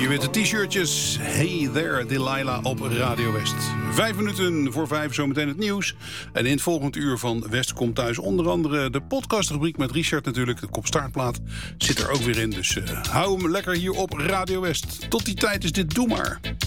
Je witte t-shirtjes. Hey there, Delilah op Radio West. 5 minuten voor 5, zometeen het nieuws. En in het volgende uur van West komt thuis onder andere de podcastrubriek met Richard natuurlijk. De kopstaartplaat zit er ook weer in. Dus hou hem lekker hier op Radio West. Tot die tijd is dit Doe Maar.